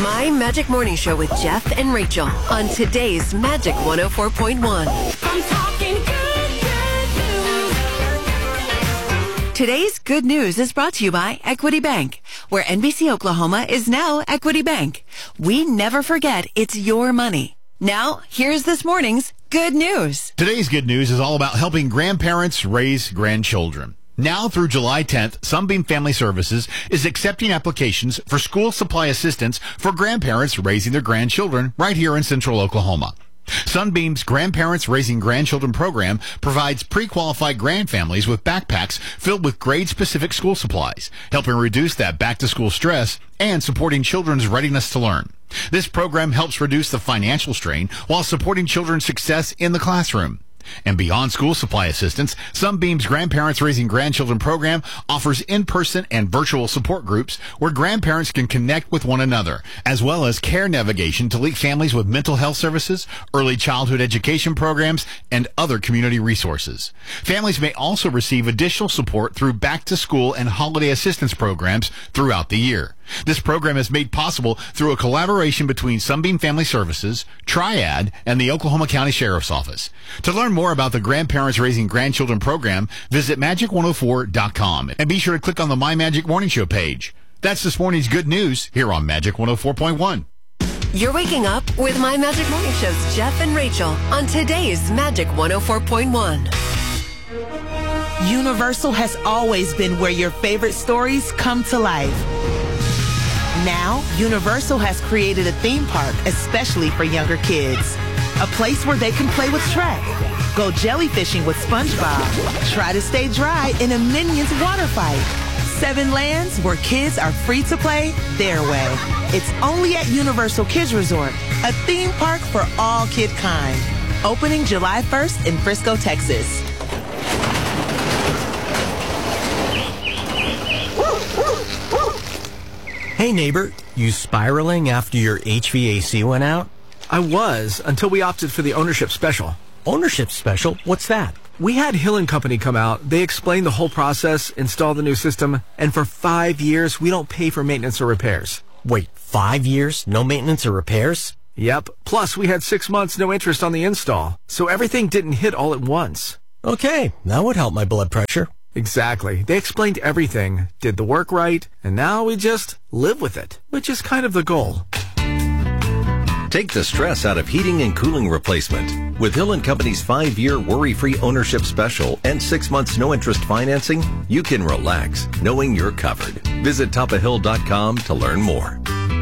My Magic Morning Show with Jeff and Rachel on today's Magic 104.1. I'm talking good news. Today's good news is brought to you by Equity Bank, where NBC Oklahoma is now Equity Bank. We never forget it's your money. Now, here's this morning's good news. Today's good news is all about helping grandparents raise grandchildren. Now through July 10th, Sunbeam Family Services is accepting applications for school supply assistance for grandparents raising their grandchildren right here in Central Oklahoma. Sunbeam's Grandparents Raising Grandchildren program provides pre-qualified grandfamilies with backpacks filled with grade-specific school supplies, helping reduce that back-to-school stress and supporting children's readiness to learn. This program helps reduce the financial strain while supporting children's success in the classroom. And beyond school supply assistance, Sunbeam's Grandparents Raising Grandchildren program offers in-person and virtual support groups where grandparents can connect with one another, as well as care navigation to link families with mental health services, early childhood education programs, and other community resources. Families may also receive additional support through back-to-school and holiday assistance programs throughout the year. This program is made possible through a collaboration between Sunbeam Family Services, Triad, and the Oklahoma County Sheriff's Office. To learn more about the Grandparents Raising Grandchildren program, visit magic104.com and be sure to click on the My Magic Morning Show page. That's this morning's good news here on Magic 104.1. You're waking up with My Magic Morning Show's Jeff and Rachel on today's Magic 104.1. Universal has always been where your favorite stories come to life. Now, Universal has created a theme park especially for younger kids. A place where they can play with Shrek, go jellyfishing with SpongeBob, try to stay dry in a Minions water fight. 7 lands where kids are free to play their way. It's only at Universal Kids Resort, a theme park for all kid kind. Opening July 1st in Frisco, Texas. Hey neighbor, you spiraling after your HVAC went out? I was, until we opted for the ownership special. Ownership special? What's that? We had Hill & Company come out. They explained the whole process, installed the new system, and for 5 years, we don't pay for maintenance or repairs. Wait, 5 years? No maintenance or repairs? Yep. Plus, we had 6 months no interest on the install, so everything didn't hit all at once. Okay, that would help my blood pressure. Exactly. They explained everything, did the work right, and now we just live with it, which is kind of the goal. Take the stress out of heating and cooling replacement. With Hill & Company's 5-year worry-free ownership special and 6 months no-interest financing, you can relax knowing you're covered. Visit topahill.com to learn more.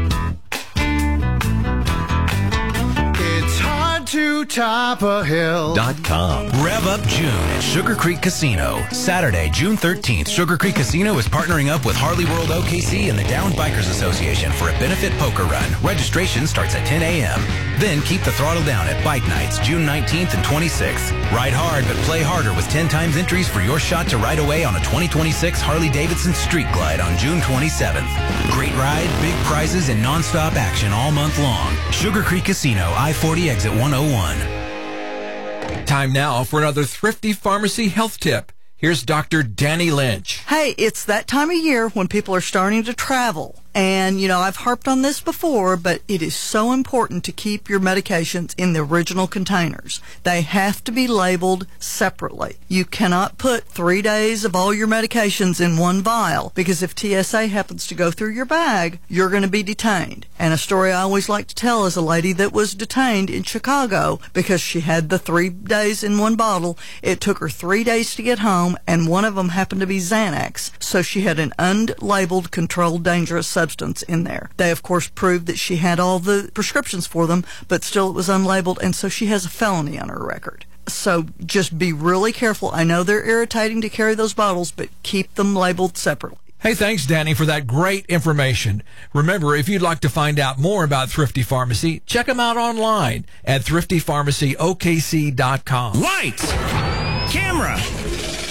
To top a hill.com. Rev up June at Sugar Creek Casino. Saturday, June 13th, Sugar Creek Casino is partnering up with Harley World OKC and the Downed Bikers Association for a benefit poker run. Registration starts at 10 a.m. Then keep the throttle down at Bike Nights, June 19th and 26th. Ride hard, but play harder with 10 times entries for your shot to ride away on a 2026 Harley-Davidson Street Glide on June 27th. Great ride, big prizes, and nonstop action all month long. Sugar Creek Casino, I-40 exit 101. Time now for another Thrifty Pharmacy health tip. Here's Dr. Danny Lynch. Hey, it's that time of year when people are starting to travel. And, you know, I've harped on this before, but it is so important to keep your medications in the original containers. They have to be labeled separately. You cannot put 3 days of all your medications in one vial, because if TSA happens to go through your bag, you're going to be detained. And a story I always like to tell is a lady that was detained in Chicago because she had the 3 days in one bottle. It took her 3 days to get home, and one of them happened to be Xanax. So she had an unlabeled controlled dangerous substance in there. They, of course, proved that she had all the prescriptions for them, but still it was unlabeled, and so she has a felony on her record. So just be really careful. I know they're irritating to carry those bottles, but keep them labeled separately. Hey, thanks, Danny, for that great information. Remember, if you'd like to find out more about Thrifty Pharmacy, check them out online at thriftypharmacyokc.com. Lights! Camera!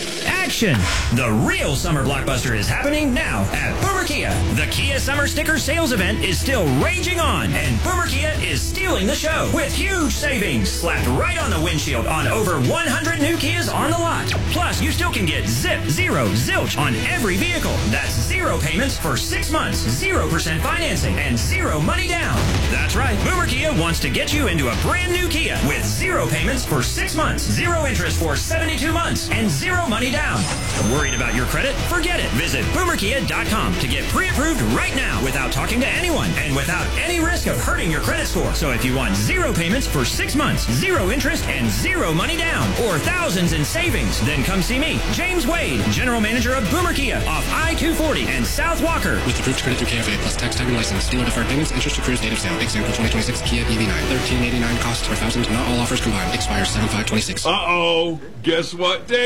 action. The real summer blockbuster is happening now at Boomer Kia. The Kia Summer Sticker Sales Event is still raging on, and Boomer Kia is stealing the show with huge savings slapped right on the windshield on over 100 new Kias on the lot. Plus, you still can get zip, zero, zilch on every vehicle. That's 0 payments for 6 months, 0% financing, and 0 money down. That's right, Boomer Kia wants to get you into a brand new Kia with 0 payments for 6 months, 0 interest for 72 months, and 0 money down. Worried about your credit? Forget it. Visit boomerkia.com to get pre-approved right now without talking to anyone and without any risk of hurting your credit score. So if you want 0 payments for 6 months, 0 interest, and 0 money down, or thousands in savings, then come see me, James Wade, General Manager of Boomer Kia off I-240 and South Walker. With approved credit through KFA plus tax time and license. Dealer deferred payments, interest accrues date of sale. Example 2026 Kia EV9. $1,389 cost per thousand. Not all offers combined. Expires 7/5/26. Uh-oh. Guess what day